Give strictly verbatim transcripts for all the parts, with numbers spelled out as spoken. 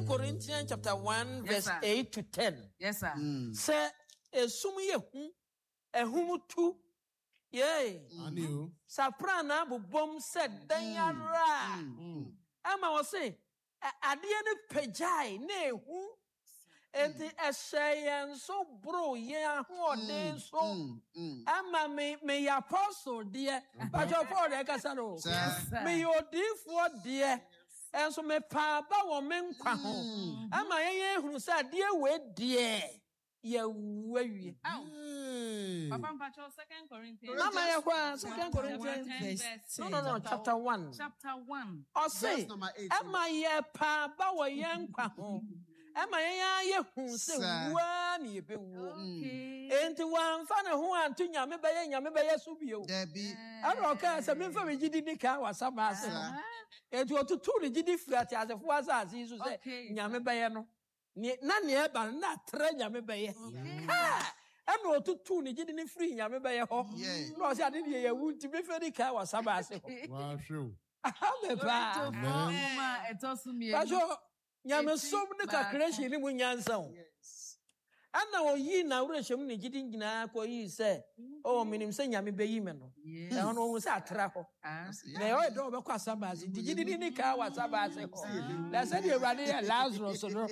Corinthians chapter one, Yes, verse sir. eight to ten. Yes, sir. Mm. Say, esum ye hu, ehum tu, yay. Aniu. Saprana bubom said, danyara. Ama was say, adiene pejai, ne hu. Enti eshayan so bro, yeah, who de so. Ama me, me apostle, dear. But your poor, Casano. Yes, sir. Me your dear for dear. And so me pa ba wo men kwa ho. Ama ye hunu sa dear we dear. Ye we. Papa Mpacho, Second Corinthians. Mama ye kwa Second Chapter Corinthians. ten, verse No no no, chapter one. Chapter one. O say, ama ye pa ba wo ye nkwa ho. Ama ye ye hu se wa ni ye be wo. Okay. Enti wan fa ne ho anto nyame be ye nyame be ye so bio. Debbie. Ano ka se me fa me gidi ni ka wasaba ase. Enti otutu ni gidi frati asefo asase so se nyame be ye no. Ni na ne e ba na tre nyame be ye. Ha! Ano otutu ni gidi ni free nyame be ye ho. No se ade ye ye wunti me fa ni ka wasaba ase ho. Wa hwe. Ame ba. Mama, etosumi. Bajo nyame som ne kakreshi ni mu nyansa ho. Ana oyi na urehwem ne gidi ngina ko yi se o minim se nyame be yi me no e hono hu se atra ho na o do be kwa sabase gidi ni ka wa sabase ho la se de urade ya Lazarus no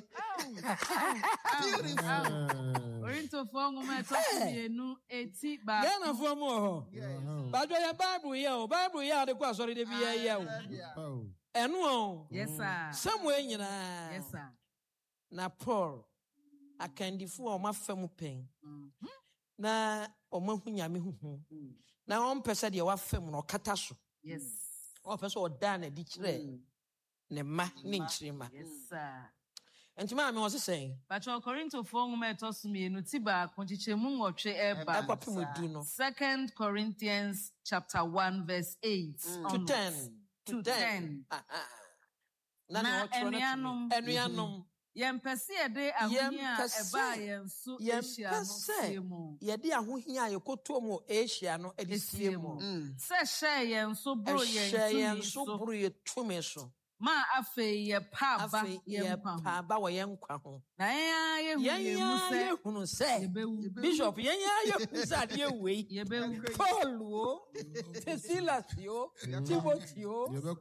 Orinto fongo ma etosumi enu eti ba Gana fo mo ho bajo ya Bible ye o Bible ya de kwa sori de bi ye ye o enu o Yes, sir. Samuel nyina Yes, sir. na Paul akandifo o mafam pen na o mahu nyame huhu na on pese de wafam no kata so Yes. o pese o da na di kire ne ma ne nchirima Yes, sir. entima me o se sen Pacho Korinto fongo ma etosumi enu ti ba konchichemu nwotwe eba. akwapem du no Second Corinthians chapter one verse eight to ten to ten. na Na na o tro na enuanom. enuanom Yempese yede ahohia eba yenso Asia no sie mu. ye de ahohia ye koto mu Asia no edisie mu Se hye yenso bro ehye yenso yenso buru ye tumi so ma afe ye pa ba afi ye yempa. pa ba wo ye nkwa ho Na ya ye hu ye mu yenya ye se hunu se yebewu. Bishop yenya ye hunu se ade wei Yebewu. Paul o Silas o Timothy o